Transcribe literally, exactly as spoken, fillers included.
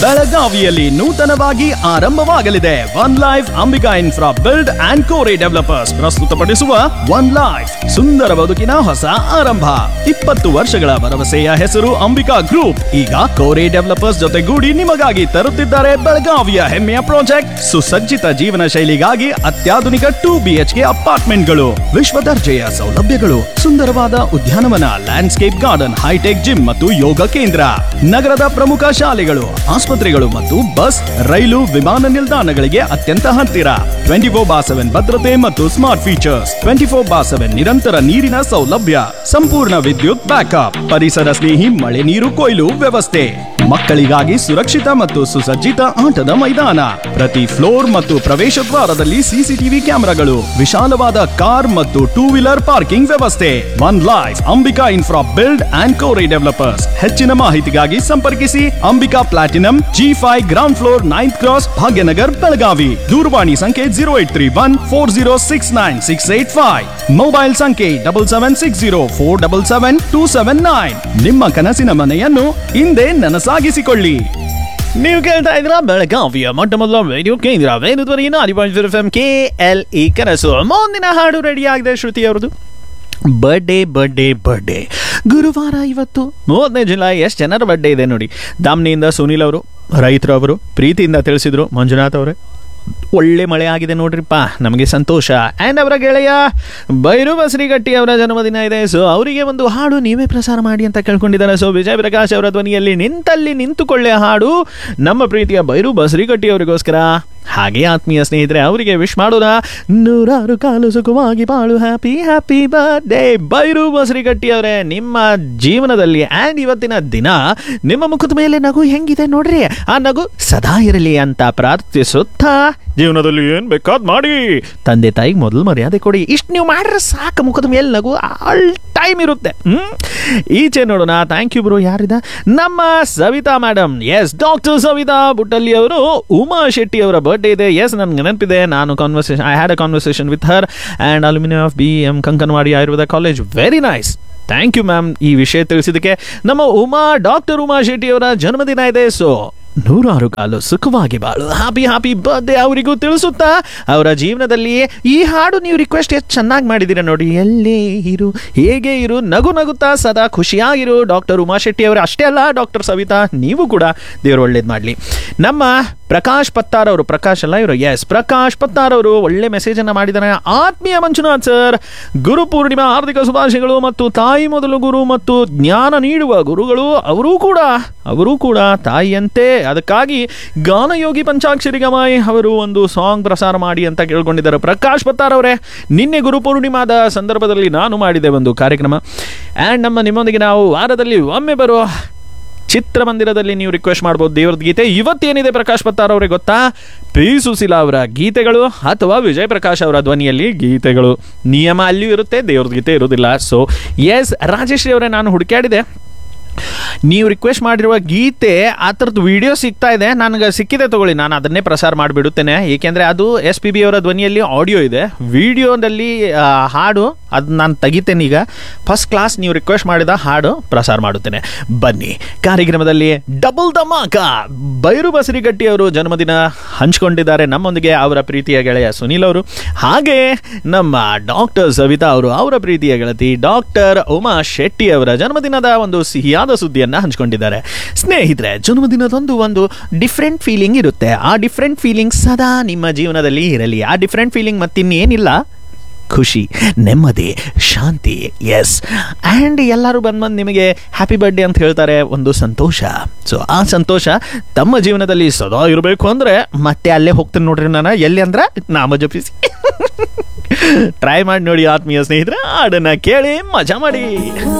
ಬೆಳಗಾವಿಯಲ್ಲಿ ನೂತನವಾಗಿ ಆರಂಭವಾಗಲಿದೆ. One life Ambika infra build and Kore developers ಪ್ರಸ್ತುತಪಡಿಸುವ ಒನ್ ಲೈಫ್ ಸುಂದರ ಬದುಕಿನ ಹೊಸ ಆರಂಭ. ಇಪ್ಪತ್ತು ವರ್ಷಗಳ ಭರವಸೆಯ ಹೆಸರು ಅಂಬಿಕಾ ಗ್ರೂಪ್. ಈಗ ಕೋರೆ ಡೆವಲಪರ್ಸ್ ಜೊತೆಗೂಡಿ ನಿಮಗಾಗಿ ತರುತ್ತಿದ್ದಾರೆ ಬೆಳಗಾವಿಯ ಹೆಮ್ಮೆಯ ಪ್ರಾಜೆಕ್ಟ್. ಸುಸಜ್ಜಿತ ಜೀವನ ಶೈಲಿಗಾಗಿ ಅತ್ಯಾಧುನಿಕ ಟೂ ಬಿಎಚ್ಕೆ ಅಪಾರ್ಟ್ಮೆಂಟ್ಗಳು, ವಿಶ್ವ ದರ್ಜೆಯ ಸೌಲಭ್ಯಗಳು, ಸುಂದರವಾದ ಉದ್ಯಾನವನ, ಲ್ಯಾಂಡ್ಸ್ಕೇಪ್ ಗಾರ್ಡನ್, ಹೈಟೆಕ್ ಜಿಮ್ ಮತ್ತು ಯೋಗ ಕೇಂದ್ರ, ನಗರದ ಪ್ರಮುಖ ಶಾಲೆಗಳು, ಆಸ್ಪತ್ರೆಗಳು ಮತ್ತು ಬಸ್, ರೈಲು, ವಿಮಾನ ನಿಲ್ದಾಣಗಳಿಗೆ ಅತ್ಯಂತ ಹತ್ತಿರ. ಟ್ವೆಂಟಿ ಫೋರ್ ಬಾ ಸೆವೆನ್ ಭದ್ರತೆ ಮತ್ತು ಸ್ಮಾರ್ಟ್ ಫೀಚರ್ಸ್, ಟ್ವೆಂಟಿ ಫೋರ್ ಬಾ ಸೆವೆನ್ ನಿರಂತರ ನೀರಿನ ಸೌಲಭ್ಯ, ಸಂಪೂರ್ಣ ವಿದ್ಯುತ್ ಬ್ಯಾಕಪ್, ಪರಿಸರ ಸ್ನೇಹಿ ಮಳೆ ನೀರು ಕೊಯ್ಲು ವ್ಯವಸ್ಥೆ, ಮಕ್ಕಳಿಗಾಗಿ ಸುರಕ್ಷಿತ ಮತ್ತು ಸುಸಜ್ಜಿತ ಆಟದ ಮೈದಾನ, ಪ್ರತಿ ಫ್ಲೋರ್ ಮತ್ತು ಪ್ರವೇಶ ದ್ವಾರದಲ್ಲಿ ಸಿಸಿಟಿವಿ ಕ್ಯಾಮೆರಾಗಳು, ವಿಶಾಲವಾದ ಕಾರ್ ಮತ್ತು ಟೂ ವೀಲರ್ ಪಾರ್ಕಿಂಗ್ ವ್ಯವಸ್ಥೆ. One life Ambika infra build and Kore developers. ಹೆಚ್ಚಿನ ಮಾಹಿತಿಗಾಗಿ ಸಂಪರ್ಕಿಸಿ Ambika platinum, G five, ground floor, ninth cross, Bhagyanagar, Belagavi. ದೂರವಾಣಿ ಸಂಖ್ಯೆ zero eight three one four zero six nine six eight five. Mobile ಸಂಖ್ಯೆ double seven six zero four double seven two seven nine. ನಿಮ್ಮ ಕನಸಿನ ಮನೆಯನ್ನು ಹಿಂದೆ ನನಸಾಗಿಸಿಕೊಳ್ಳಿ. ನೀವು ಕೇಳ್ತಾ ಇದ್ರ ಬೆಳಗಾವಿಯ ಮೊಟ್ಟ ಮೊದಲ ರೇಡಿಯೋ ಕೇಂದ್ರ ವೇಣುಧ್ವನಿಯನ್ನು ಅರಿವಾಂಜರ್ F M K L E ಕನಸು. ಮುಂದಿನ ಹಾಡು ರೆಡಿ ಆಗಿದೆ ಶ್ರುತಿ ಅವರದು. ಬರ್ಡೇ ಬರ್ಡೇ ಬರ್ಡೇ ಗುರುವಾರ ಇವತ್ತು ಮೂವತ್ತನೇ ಜುಲೈ. ಎಷ್ಟು ಜನರ ಬರ್ಡೇ ಇದೆ ನೋಡಿ. ದಾಮ್ನಿಯಿಂದ ಸುನೀಲ್ ಅವರು, ರೈತರು ಅವರು ಪ್ರೀತಿಯಿಂದ ತಿಳಿಸಿದ್ರು. ಮಂಜುನಾಥ್ ಅವರೇ ಒಳ್ಳೆ ಮಳೆ ಆಗಿದೆ ನೋಡ್ರಿಪ್ಪ, ನಮಗೆ ಸಂತೋಷ. ಆ್ಯಂಡ್ ಅವರ ಗೆಳೆಯ ಬೈರು ಬಸರಿಗಟ್ಟಿ ಅವರ ಜನ್ಮದಿನ ಇದೆ. ಸೊ ಅವರಿಗೆ ಒಂದು ಹಾಡು ನೀವೇ ಪ್ರಸಾರ ಮಾಡಿ ಅಂತ ಕೇಳ್ಕೊಂಡಿದ್ದಾರೆ. ಸೊ ವಿಜಯ್ ಪ್ರಕಾಶ್ ಅವರ ಧ್ವನಿಯಲ್ಲಿ ನಿಂತಲ್ಲಿ ನಿಂತುಕೊಳ್ಳೆ ಹಾಡು ನಮ್ಮ ಪ್ರೀತಿಯ ಬೈರು ಬಸರಿಗಟ್ಟಿ ಅವರಿಗೋಸ್ಕರ. ಹಾಗೆ ಆತ್ಮೀಯ ಸ್ನೇಹಿತರೆ ಅವರಿಗೆ ವಿಶ್ ಮಾಡೋಣ. ನೂರಾರು ಕಾಲು ಸುಖವಾಗಿ ಬಾಳು, ಹ್ಯಾಪಿ ಹ್ಯಾಪಿ ಬರ್ಡೇ ಬೈರು ಬಸರಿಗಟ್ಟಿ ಅವರೇ. ನಿಮ್ಮ ಜೀವನದಲ್ಲಿ ಆ್ಯಂಡ್ ಇವತ್ತಿನ ದಿನ ನಿಮ್ಮ ಮುಖದ ಮೇಲೆ ನಗು ಹೆಂಗಿದೆ ನೋಡ್ರಿ, ಆ ನಗು ಸದಾ ಇರಲಿ ಅಂತ ಪ್ರಾರ್ಥಿಸುತ್ತಾ ಜೀವನದಲ್ಲಿ ಏನ್ ಬೇಕಾದ್ ಮಾಡಿ, ತಂದೆ ತಾಯಿಗೆ ಮೊದಲು ಮರ್ಯಾದೆ ಕೊಡಿ. ಇಷ್ಟು ನೀವು ಮಾಡ್ರೆ ಸಾಕು, ಮುಖದ ಮೇಲೆ ನಗು ಆಲ್ ಟೈಮ್ ಇರುತ್ತೆ. ಹ್ಮ್ ಈಚೆ ನೋಡೋಣ. Thank you bro. ಯಾರಿದ? ನಮ್ಮ Savita madam. S, doctor Savita ಬುಟ್ಟಲ್ಲಿ ಅವರು. ಉಮಾ ಶೆಟ್ಟಿ ಅವರ ಬರ್ಡೇ ಇದೆ. ಎಸ್, ನನ್ಗೆ ನೆನಪಿದೆ. ನಾನು conversation I had a conversation with her and aluminium of B M Kankanwadi Ayurveda college. Very nice. Thank you ma'am ಈ ವಿಷಯ ತಿಳಿಸಿದ್ದಕ್ಕೆ. ನಮ್ಮ ಉಮಾ ಡಾಕ್ಟರ್ ಉಮಾ ಶೆಟ್ಟಿ ಅವರ ಜನ್ಮದಿನ ಇದೆ. ಸೊ ನೂರಾರು ಕಾಲು ಸುಖವಾಗಿ ಬಾಳು, ಹ್ಯಾಪಿ ಹ್ಯಾಪಿ ಬರ್ಡೇ ಅವರಿಗೂ ತಿಳಿಸುತ್ತಾ ಅವರ ಜೀವನದಲ್ಲಿ ಈ ಹಾಡು ನೀವು ರಿಕ್ವೆಸ್ಟ್ ಎಷ್ಟು ಚೆನ್ನಾಗಿ ಮಾಡಿದ್ದೀರಾ ನೋಡಿ. ಎಲ್ಲೇ ಇರು, ಹೇಗೆ ಇರು, ನಗು ನಗುತ್ತಾ ಸದಾ ಖುಷಿಯಾಗಿರು. ಡಾಕ್ಟರ್ ಉಮಾಶೆಟ್ಟಿ ಅವರು ಅಷ್ಟೇ ಅಲ್ಲ, ಡಾಕ್ಟರ್ ಸವಿತಾ ನೀವು ಕೂಡ ದೇವರು ಒಳ್ಳೇದು ಮಾಡಲಿ. ನಮ್ಮ ಪ್ರಕಾಶ್ ಪತ್ತಾರ್ ಅವರು, ಪ್ರಕಾಶ್ ಅಲ್ಲ ಇವರು, ಎಸ್ ಪ್ರಕಾಶ್ ಪತ್ತಾರ್ ಅವರು ಒಳ್ಳೆ ಮೆಸೇಜನ್ನು ಮಾಡಿದ್ದಾರೆ. ಆತ್ಮೀಯ ಮಂಜುನಾಥ್ ಸರ್, ಗುರು ಪೂರ್ಣಿಮಾ ಹಾರ್ದಿಕ ಶುಭಾಶಯಗಳು. ಮತ್ತು ತಾಯಿ ಮೊದಲು ಗುರು ಮತ್ತು ಜ್ಞಾನ ನೀಡುವ ಗುರುಗಳು ಅವರೂ ಕೂಡ ಅವರೂ ಕೂಡ ತಾಯಿಯಂತೆ. ಅದಕ್ಕಾಗಿ ಗಾನಯೋಗಿ ಪಂಚಾಕ್ಷರಿ ಗಮಾಯಿ ಅವರು ಒಂದು ಸಾಂಗ್ ಪ್ರಸಾರ ಮಾಡಿ ಅಂತ ಕೇಳ್ಕೊಂಡಿದ್ದಾರೆ. ಪ್ರಕಾಶ್ ಪತ್ತಾರ್ ಅವರೇ, ನಿನ್ನೆ ಗುರು ಪೂರ್ಣಿಮಾದ ಸಂದರ್ಭದಲ್ಲಿ ನಾನು ಮಾಡಿದೆ ಒಂದು ಕಾರ್ಯಕ್ರಮ. ಆ್ಯಂಡ್ ನಮ್ಮ ನಿಮ್ಮೊಂದಿಗೆ ನಾವು ವಾರದಲ್ಲಿ ಒಮ್ಮೆ ಬರುವ ಚಿತ್ರಮಂದಿರದಲ್ಲಿ ನೀವು ರಿಕ್ವೆಸ್ಟ್ ಮಾಡ್ಬೋದು ದೇವ್ರದ ಗೀತೆ. ಇವತ್ತೇನಿದೆ ಪ್ರಕಾಶ್ ಪತ್ತಾರ್ ಅವರೇ ಗೊತ್ತಾ? ಪಿ ಸುಶೀಲಾ ಅವರ ಗೀತೆಗಳು ಅಥವಾ ವಿಜಯ್ ಪ್ರಕಾಶ್ ಅವರ ಧ್ವನಿಯಲ್ಲಿ ಗೀತೆಗಳು. ನಿಯಮ ಅಲ್ಲಿಯೂ ಇರುತ್ತೆ, ದೇವ್ರದ ಗೀತೆ ಇರೋದಿಲ್ಲ. ಸೊ ಎಸ್ ರಾಜೇಶ್ರೀ ಅವರೇ, ನಾನು ಹುಡುಕಾಡಿದೆ, ನೀವು ರಿಕ್ವೆಸ್ಟ್ ಮಾಡಿರುವ ಗೀತೆ ಆ ಥರದ್ದು ವಿಡಿಯೋ ಸಿಗ್ತಾ ಇದೆ. ನನಗೆ ಸಿಕ್ಕಿದೆ ತಗೊಳ್ಳಿ, ನಾನು ಅದನ್ನೇ ಪ್ರಸಾರ ಮಾಡಿಬಿಡುತ್ತೇನೆ. ಏಕೆಂದರೆ ಅದು ಎಸ್ ಪಿ ಬಿ ಅವರ ಧ್ವನಿಯಲ್ಲಿ ಆಡಿಯೋ ಇದೆ, ವಿಡಿಯೋದಲ್ಲಿ ಹಾಡು ಅದು ನಾನು ತೆಗಿತೇನೆ. ಈಗ ಫಸ್ಟ್ ಕ್ಲಾಸ್ ನೀವು ರಿಕ್ವೆಸ್ಟ್ ಮಾಡಿದ ಹಾಡು ಪ್ರಸಾರ ಮಾಡುತ್ತೇನೆ. ಬನ್ನಿ ಕಾರ್ಯಕ್ರಮದಲ್ಲಿ ಡಬಲ್ ಧಮಾಕ. ಬೈರು ಬಸರಿಗಟ್ಟಿ ಅವರು ಜನ್ಮದಿನ ಹಂಚ್ಕೊಂಡಿದ್ದಾರೆ ನಮ್ಮೊಂದಿಗೆ, ಅವರ ಪ್ರೀತಿಯ ಗೆಳೆಯ ಸುನೀಲ್ ಅವರು. ಹಾಗೆ ನಮ್ಮ ಡಾಕ್ಟರ್ ಸವಿತಾ ಅವರು, ಅವರ ಪ್ರೀತಿಯ ಗೆಳತಿ ಡಾಕ್ಟರ್ ಉಮಾ ಶೆಟ್ಟಿ ಅವರ ಜನ್ಮದಿನದ ಒಂದು ಸಿಹಿಯಾದ ಸುದ್ದಿಯನ್ನು ಹಂಚ್ಕೊಂಡಿದ್ದಾರೆ. ಸ್ನೇಹಿತರೆ, ಜನ್ಮದಿನದೊಂದು ಒಂದು ಡಿಫ್ರೆಂಟ್ ಫೀಲಿಂಗ್ ಇರುತ್ತೆ. ಆ ಡಿಫ್ರೆಂಟ್ ಫೀಲಿಂಗ್ ಸದಾ ನಿಮ್ಮ ಜೀವನದಲ್ಲಿ ಇರಲಿ. ಆ ಡಿಫ್ರೆಂಟ್ ಫೀಲಿಂಗ್ ಮತ್ತಿನ್ನೇನಿಲ್ಲ, ಖುಷಿ, ನೆಮ್ಮದಿ, ಶಾಂತಿ. ಎಸ್, ಆ್ಯಂಡ್ ಎಲ್ಲರೂ ಬಂದು ಬಂದು ನಿಮಗೆ ಹ್ಯಾಪಿ ಬರ್ಡೇ ಅಂತ ಹೇಳ್ತಾರೆ, ಒಂದು ಸಂತೋಷ. ಸೊ ಆ ಸಂತೋಷ ತಮ್ಮ ಜೀವನದಲ್ಲಿ ಸದಾ ಇರಬೇಕು ಅಂದರೆ ಮತ್ತೆ ಅಲ್ಲೇ ಹೋಗ್ತೇನೆ ನೋಡ್ರಿ ನಾನು. ಎಲ್ಲಿ ಅಂದ್ರೆ ನಾಮ ಜಪಿಸಿ ಟ್ರೈ ಮಾಡಿ ನೋಡಿ ಆತ್ಮೀಯ ಸ್ನೇಹಿತರೆ. ಹಾಡನ್ನ ಕೇಳಿ ಮಜಾ ಮಾಡಿ.